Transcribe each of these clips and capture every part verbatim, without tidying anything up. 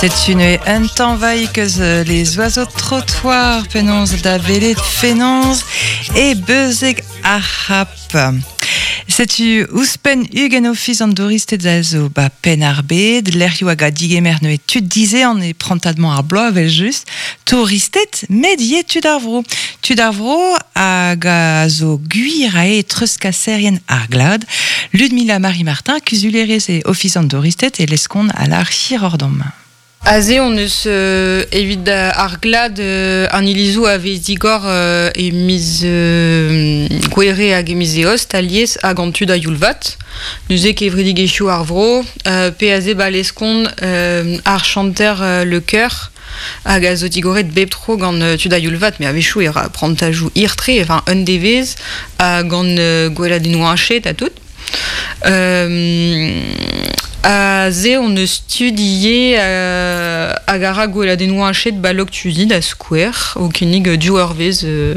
C'est une un temps vaille que les oiseaux de trottoir penons d'avelet fenons et bezeg arap. C'est tu ouspen ugen office en doriste d'azo ba pen arbe de l'air yoaga digemer ne tu disais en est prontadement arblo avec juste touristet medier tu d'arvro tu d'arvro a gazo guir a et truska serien arglad Ludmila Marie Martin cusulere c'est office en doristet et l'escon à l'archirordom. Azé, on eus euh, evit ar glad euh, an ilizou avait digor euh, e miz euh, gwere hag e miz e host alies hag an tud a youlvat. Nuze kevridigechou ar vro, euh, pe azé baleskon euh, ar chanter euh, le cœur hag a zo digoret bep tro gant euh, tud a youlvat, me avechou era prantajou irtre, enfin un devez hag an euh, gwela denou anchet a tout. Euh, A ze on eus studié euh, a gara gwella denou anchet balok tudi da square o kinnig du orvez euh,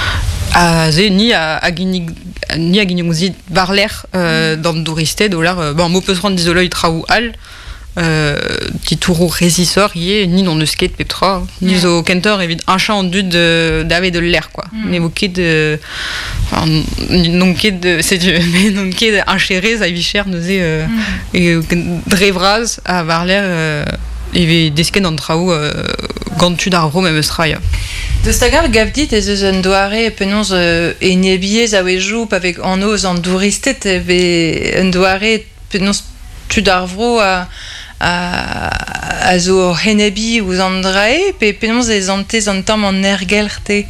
a ze ni a, a ginig ni a ginig ouzit barler euh, dans douristed ou là euh, bon mo peus rendre d'isoloi traou al euh, ti tourou résissor yé ni non eus ket petra ni zo kentor evit un chat en dud d'ave de l'air quoi mais mo ket de non ket de c'est du mais non ket un chérez a vicher nous est et drevraz a varler et desken en traou gantu d'arro même straia. De stagar gavdit ez eus un doare penons euh, e nebiez a wejou avec en oz en douristet ve un doare penons tu d'arvro a a a zo henebi ou zandrae pe penons ez antez an tam en ergelerte.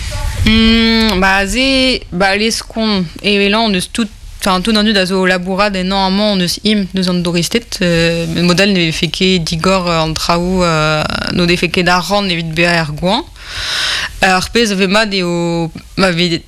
Hmm, bah ze bah l'escon et là on eus tout enfin tout nandu da zo labourad et normalement on eus im nous an douristet euh, le modèle ne fait que digor en traou euh, no de fait que d'arran evit be er goan. Alors pez ave ma de o m'avait